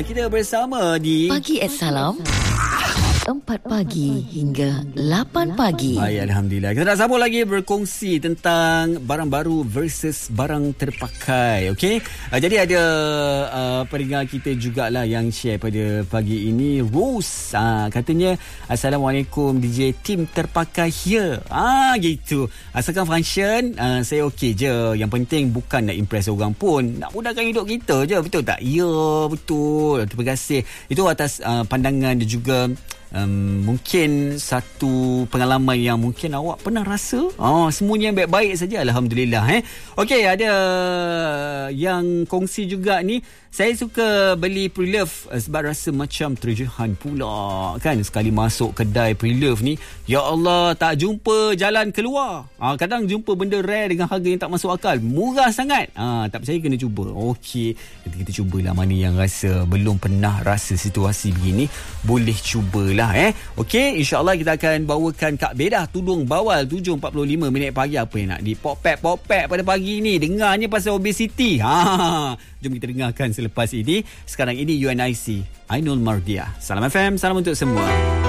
kita bersama di Pagi Salam 4 pagi hingga 8 pagi. Baik, Alhamdulillah. Kita nak sambung lagi berkongsi tentang barang baru versus barang terpakai. Okey. Jadi ada pendengar kita jugalah yang share pada pagi ini. Rose katanya, Assalamualaikum DJ, tim terpakai here. Gitu. Asalkan function, saya okey je. Yang penting bukan nak impress orang pun, nak mudahkan hidup kita je. Betul tak? Ya, betul. Terima kasih. Itu atas pandangan dan juga mungkin satu pengalaman yang mungkin awak pernah rasa. Semuanya baik-baik saja, Alhamdulillah. Okey, ada yang kongsi juga ni. Saya suka beli pre-love sebab rasa macam treasurehan pula kan. Sekali masuk kedai pre-love ni, ya Allah, tak jumpa jalan keluar. Kadang jumpa benda rare dengan harga yang tak masuk akal, murah sangat. Tak percaya kena cuba. Okey, kita cubalah. Mana yang rasa belum pernah rasa situasi begini, boleh cubalah. Okey, insya-Allah kita akan bawakan Kak Bedah tudung bawal 7.45 minit pagi. Apa yang nak di pop-pep pada pagi ni? Dengarnya pasal obesity. Jom kita dengarkan selepas ini. Sekarang ini UNIC, Ainul Mardiah. Salam FM, salam untuk semua.